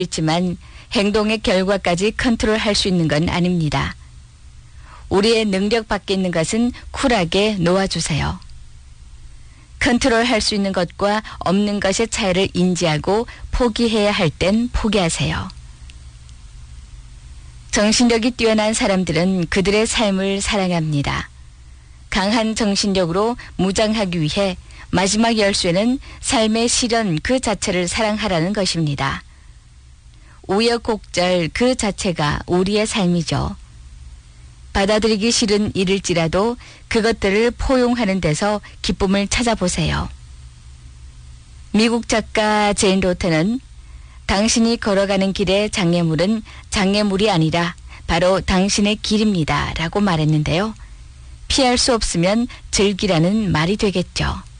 있지만 행동의 결과까지 컨트롤할 수 있는 건 아닙니다. 우리의 능력 밖에 있는 것은 쿨하게 놓아주세요. 컨트롤할 수 있는 것과 없는 것의 차이를 인지하고 포기해야 할 땐 포기하세요. 정신력이 뛰어난 사람들은 그들의 삶을 사랑합니다. 강한 정신력으로 무장하기 위해 마지막 열쇠는 삶의 실현 그 자체를 사랑하라는 것입니다. 우여곡절 그 자체가 우리의 삶이죠. 받아들이기 싫은 일일지라도 그것들을 포용하는 데서 기쁨을 찾아보세요. 미국 작가 제인 로트는 당신이 걸어가는 길의 장애물은 장애물이 아니라 바로 당신의 길입니다 라고 말했는데요. 피할 수 없으면 즐기라는 말이 되겠죠.